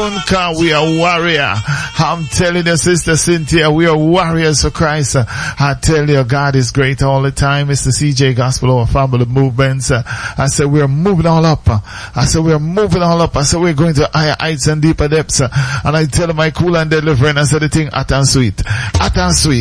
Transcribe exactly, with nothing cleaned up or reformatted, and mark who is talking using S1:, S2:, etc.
S1: soon, cause we are warrior. I'm telling you, Sister Cynthia, we are warriors for Christ. I tell you, God is great all the time. It's the C J Gospel Hour Family Movements. I said, we're moving all up. I said, we're moving all up. I said, we're going to higher heights and deeper depths. And I tell my cool and delivering, I said, the thing hot and sweet. Hot and sweet.